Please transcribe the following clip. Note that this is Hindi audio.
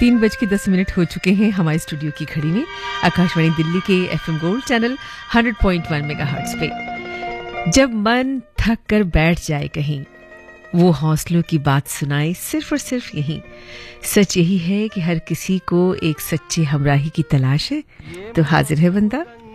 3:10 हो चुके हैं हमारे स्टूडियो की घड़ी में आकाशवाणी दिल्ली के एफएम गोल्ड चैनल 100.1 मेगाहर्ट्ज पे। जब मन थक कर बैठ जाए कहीं, वो हौसलों की बात सुनाए सिर्फ और सिर्फ यही। सच यही है कि हर किसी को एक सच्चे हमराही की तलाश है, तो हाजिर है बंदा